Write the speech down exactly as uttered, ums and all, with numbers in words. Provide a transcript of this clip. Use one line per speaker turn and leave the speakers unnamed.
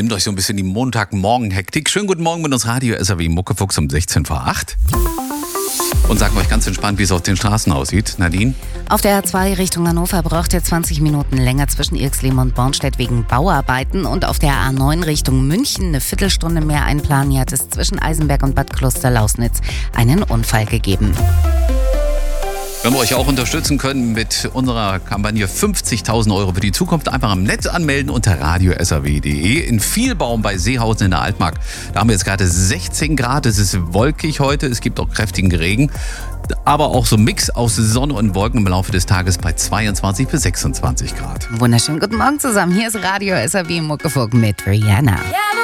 Nimmt euch so ein bisschen die Montagmorgen-Hektik. Schönen guten Morgen mit uns Radio S R W Muckefuchs um sechzehn vor acht. Und sagen euch ganz entspannt, wie es auf den Straßen aussieht. Nadine?
Auf der A zwei Richtung Hannover braucht ihr zwanzig Minuten länger zwischen Irxleben und Bornstedt wegen Bauarbeiten. Und auf der A neun Richtung München eine Viertelstunde mehr einplanen. Hier hat es zwischen Eisenberg und Bad Kloster-Lausnitz einen Unfall gegeben.
Wenn wir euch auch unterstützen können mit unserer Kampagne fünfzigtausend Euro für die Zukunft, einfach im Netz anmelden unter radio s r w punkt d e. In Vielbaum bei Seehausen in der Altmark, da haben wir jetzt gerade sechzehn Grad, es ist wolkig heute, es gibt auch kräftigen Regen, aber auch so ein Mix aus Sonne und Wolken im Laufe des Tages bei zweiundzwanzig bis sechsundzwanzig Grad.
Wunderschönen guten Morgen zusammen, hier ist Radio S R W Muckefuchs mit Rihanna.